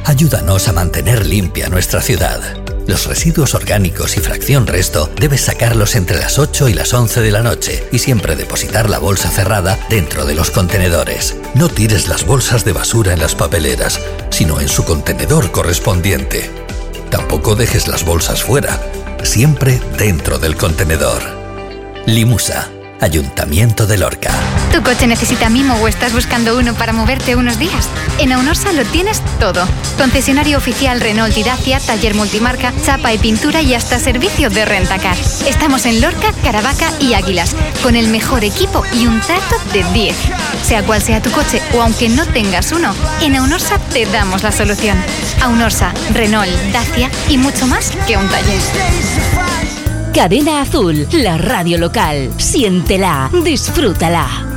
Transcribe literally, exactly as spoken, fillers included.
Ayúdanos a mantener limpia nuestra ciudad. Los residuos orgánicos y fracción resto debes sacarlos entre las ocho y las once de la noche y siempre depositar la bolsa cerrada dentro de los contenedores. No tires las bolsas de basura en las papeleras, sino en su contenedor correspondiente. Tampoco dejes las bolsas fuera, siempre dentro del contenedor. Limusa, Ayuntamiento de Lorca. ¿Tu coche necesita mimo o estás buscando uno para moverte unos días? En Aunorsa lo tienes todo. Concesionario oficial Renault y Dacia, taller multimarca, chapa y pintura y hasta servicio de rentacar. Estamos en Lorca, Caravaca y Águilas, con el mejor equipo y un trato de diez. Sea cual sea tu coche o aunque no tengas uno, en Aunorsa te damos la solución. Aunorsa, Renault, Dacia y mucho más que un taller. Cadena Azul, la radio local. Siéntela, disfrútala.